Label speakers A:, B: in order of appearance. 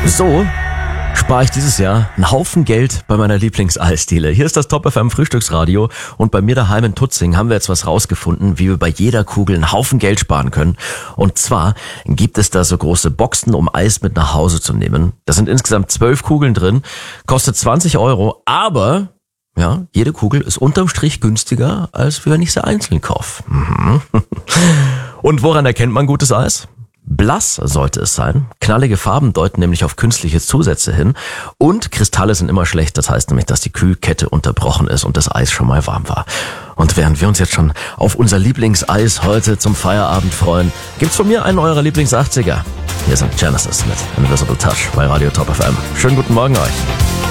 A: So spare ich dieses Jahr einen Haufen Geld bei meiner Lieblingseisdiele. Hier ist das Top FM Frühstücksradio und bei mir daheim in Tutzing haben wir jetzt was rausgefunden, wie wir bei jeder Kugel einen Haufen Geld sparen können. Und zwar gibt es da so große Boxen, um Eis mit nach Hause zu nehmen. Da sind insgesamt 12 Kugeln drin, kostet 20 €, aber ja, jede Kugel ist unterm Strich günstiger, als wenn ich sie einzeln kaufe. Und woran erkennt man gutes Eis? Blass sollte es sein. Knallige Farben deuten nämlich auf künstliche Zusätze hin. Und Kristalle sind immer schlecht. Das heißt nämlich, dass die Kühlkette unterbrochen ist und das Eis schon mal warm war. Und während wir uns jetzt schon auf unser Lieblingseis heute zum Feierabend freuen, gibt's von mir einen eurer Lieblings-80er. Hier sind Genesis mit Invisible Touch bei Radio Top FM. Schönen guten Morgen euch.